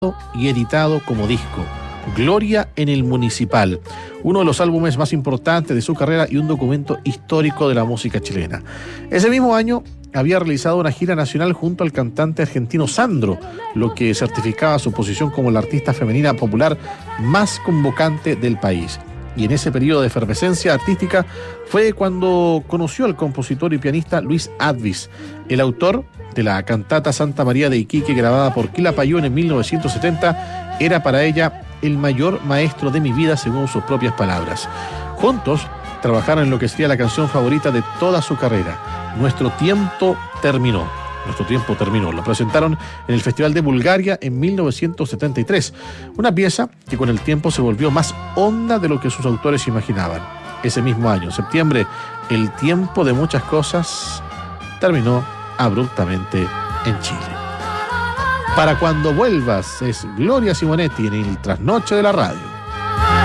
y editado como disco. Gloria en el Municipal, uno de los álbumes más importantes de su carrera y un documento histórico de la música chilena. Ese mismo año había realizado una gira nacional junto al cantante argentino Sandro, lo que certificaba su posición como la artista femenina popular más convocante del país. Y en ese periodo de efervescencia artística fue cuando conoció al compositor y pianista Luis Advis, el autor de la cantata Santa María de Iquique, grabada por Quilapayún en 1970, era para ella el mayor maestro de mi vida, según sus propias palabras. Juntos trabajaron en lo que sería la canción favorita de toda su carrera, Nuestro tiempo terminó. Nuestro tiempo terminó. Lo presentaron en el Festival de Bulgaria en 1973. Una pieza que con el tiempo se volvió más honda de lo que sus autores imaginaban. Ese mismo año, en septiembre, el tiempo de muchas cosas terminó abruptamente en Chile. Para cuando vuelvas es Gloria Simonetti en el Trasnoche de la Radio.